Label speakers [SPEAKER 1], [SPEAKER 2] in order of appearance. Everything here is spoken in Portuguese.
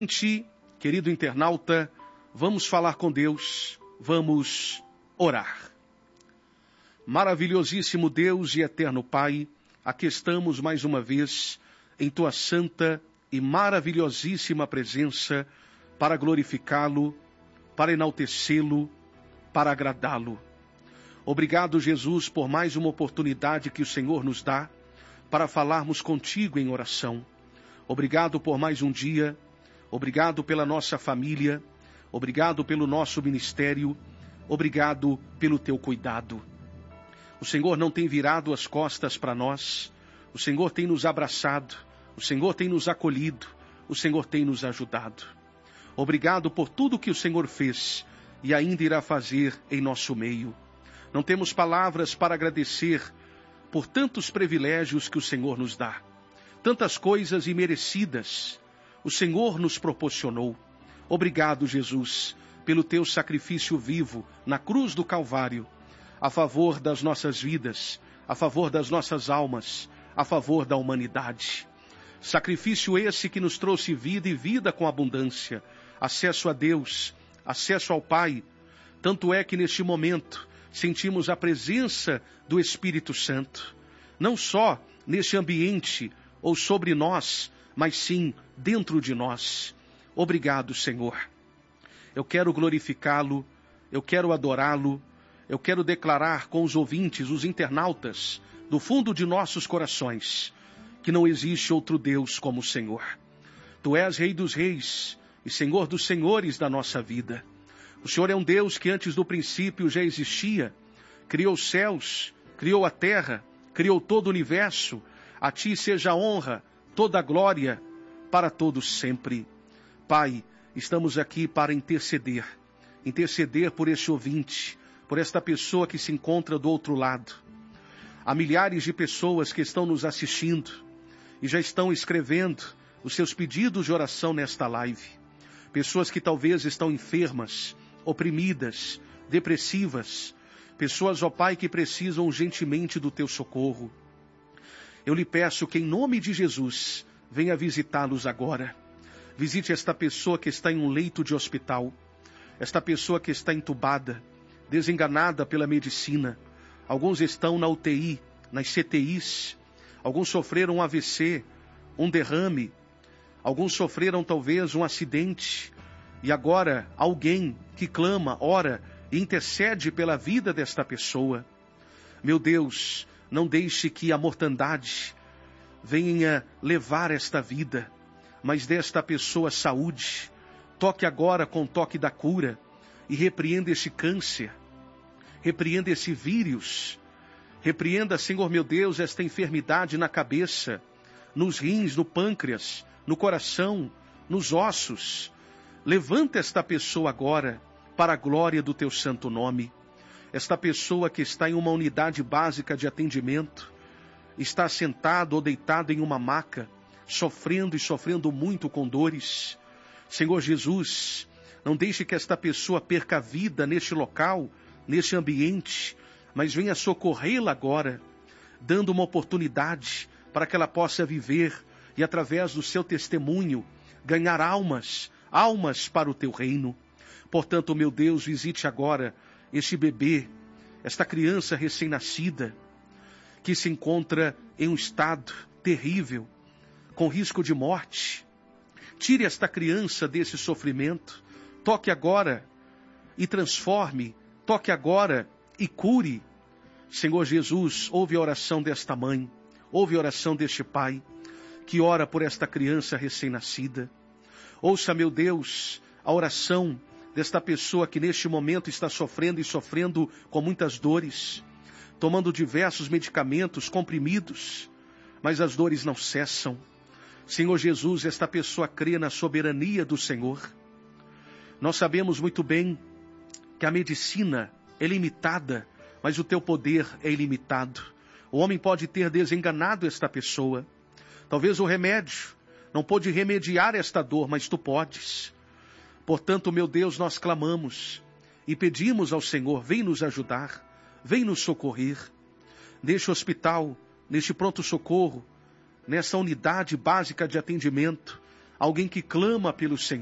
[SPEAKER 1] Querido internauta, vamos falar com Deus, vamos orar. Maravilhosíssimo Deus e eterno Pai, aqui estamos mais uma vez em Tua santa e maravilhosíssima presença para glorificá-lo, para enaltecê-lo, para agradá-lo. Obrigado, Jesus, por mais uma oportunidade que o Senhor nos dá para falarmos contigo em oração. Obrigado por mais um dia. Obrigado pela nossa família, obrigado pelo nosso ministério, obrigado pelo teu cuidado. O Senhor não tem virado as costas para nós, o Senhor tem nos abraçado, o Senhor tem nos acolhido, o Senhor tem nos ajudado. Obrigado por tudo que o Senhor fez e ainda irá fazer em nosso meio. Não temos palavras para agradecer por tantos privilégios que o Senhor nos dá, tantas coisas imerecidas o Senhor nos proporcionou. Obrigado, Jesus, pelo teu sacrifício vivo na cruz do Calvário, a favor das nossas vidas, a favor das nossas almas, a favor da humanidade. Sacrifício esse que nos trouxe vida e vida com abundância, acesso a Deus, acesso ao Pai. Tanto é que neste momento sentimos a presença do Espírito Santo, não só neste ambiente ou sobre nós, mas sim dentro de nós. Obrigado, Senhor. Eu quero glorificá-lo, eu quero adorá-lo, eu quero declarar com os ouvintes, os internautas, do fundo de nossos corações, que não existe outro Deus como o Senhor. Tu és Rei dos Reis e Senhor dos Senhores da nossa vida. O Senhor é um Deus que antes do princípio já existia, criou os céus, criou a terra, criou todo o universo. A ti seja a honra, toda a glória, para todos sempre. Pai, estamos aqui para interceder por este ouvinte, por esta pessoa que se encontra do outro lado. Há milhares de pessoas que estão nos assistindo e já estão escrevendo os seus pedidos de oração nesta live. Pessoas que talvez estão enfermas, oprimidas, depressivas. Pessoas, ó Pai, que precisam urgentemente do teu socorro. Eu lhe peço que em nome de Jesus, venha visitá-los agora. Visite esta pessoa que está em um leito de hospital, esta pessoa que está entubada, desenganada pela medicina. Alguns estão na UTI, nas CTIs, alguns sofreram um AVC, um derrame, alguns sofreram talvez um acidente, e agora alguém que clama, ora e intercede pela vida desta pessoa. Meu Deus, não deixe que a mortandade venha levar esta vida, mas desta pessoa saúde. Toque agora com o toque da cura e repreenda esse câncer, repreenda esse vírus, repreenda, Senhor meu Deus, esta enfermidade na cabeça, nos rins, no pâncreas, no coração, nos ossos. Levanta esta pessoa agora para a glória do teu santo nome. Esta pessoa que está em uma unidade básica de atendimento, está sentado ou deitado em uma maca, sofrendo muito com dores. Senhor Jesus, não deixe que esta pessoa perca a vida neste local, neste ambiente, mas venha socorrê-la agora, dando uma oportunidade para que ela possa viver e através do seu testemunho ganhar almas para o teu reino. Portanto, meu Deus, visite agora este bebê, esta criança recém-nascida, que se encontra em um estado terrível, com risco de morte. Tire esta criança desse sofrimento, toque agora e transforme, toque agora e cure. Senhor Jesus, ouve a oração desta mãe, ouve a oração deste pai, que ora por esta criança recém-nascida. Ouça, meu Deus, a oração desta pessoa que neste momento está sofrendo com muitas dores, tomando diversos medicamentos, comprimidos, mas as dores não cessam. Senhor Jesus, esta pessoa crê na soberania do Senhor. Nós sabemos muito bem que a medicina é limitada, mas o teu poder é ilimitado. O homem pode ter desenganado esta pessoa. Talvez o remédio não pôde remediar esta dor, mas tu podes. Portanto, meu Deus, nós clamamos e pedimos ao Senhor, vem nos ajudar, vem nos socorrer. Neste hospital, neste pronto-socorro, nessa unidade básica de atendimento, alguém que clama pelo Senhor.